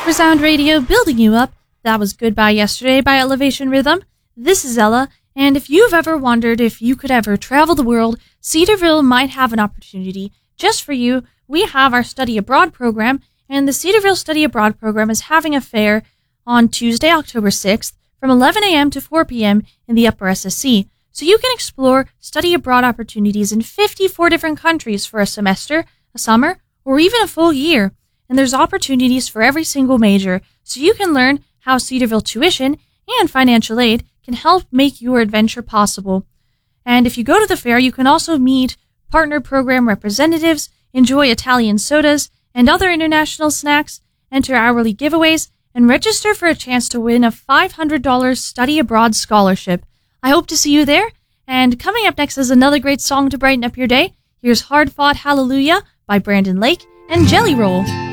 Resound Radio, building you up. That was Goodbye Yesterday by Elevation Rhythm. This is Ella, and if you've ever wondered if you could ever travel the world, Cedarville might have an opportunity. Just for you, we have our Study Abroad program, and the Cedarville Study Abroad program is having a fair on Tuesday, October 6th, from 11 a.m. to 4 p.m. in the Upper SSC. So you can explore study abroad opportunities in 54 different countries for a semester, a summer, or even a full year. And there's opportunities for every single major, so you can learn how Cedarville tuition and financial aid can help make your adventure possible. And if you go to the fair, you can also meet partner program representatives, enjoy Italian sodas and other international snacks, enter hourly giveaways, and register for a chance to win a $500 study abroad scholarship. I hope to see you there. And coming up next is another great song to brighten up your day. Here's Hard Fought Hallelujah by Brandon Lake and Jelly Roll.